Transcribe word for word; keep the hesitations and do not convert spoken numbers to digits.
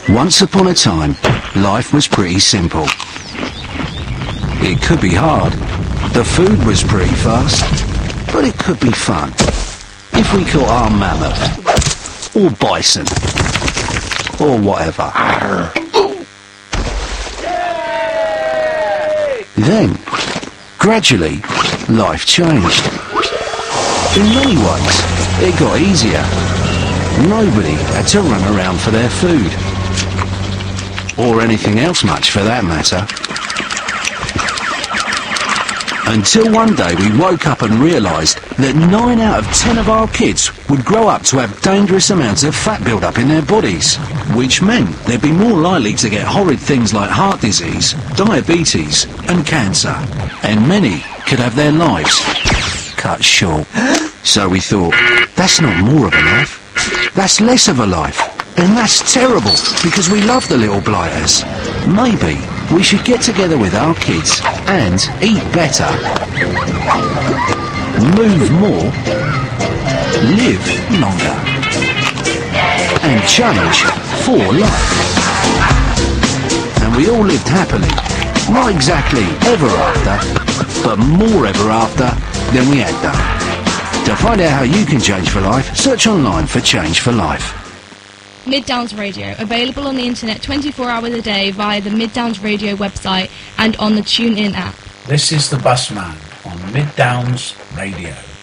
Once upon a time, life was pretty simple. It could be hard. The food was pretty fast. But it could be fun. If we caught our mammoth. Or bison. Or whatever. Then, gradually, life changed. In many ways, it got easier. Nobody had to run around for their food. Or anything else much for that matter. Until one day we woke up and realised that nine out of ten of our kids would grow up to have dangerous amounts of fat build-up in their bodies, which meant they'd be more likely to get horrid things like heart disease, diabetes and cancer, and many could have their lives cut short. So we thought, that's not more of a life, that's less of a life, and that's terrible because we love the little blighters. Maybe we should get together with our kids and eat better, move more, live longer, and change for life. And we all lived happily, not exactly ever after, but more ever after than we had done. To find out how you can change for life, search online for Change for Life. Mid Downs Radio, available on the internet twenty-four hours a day via the Mid Downs Radio website and on the TuneIn app. This is the Busman on Mid Downs Radio.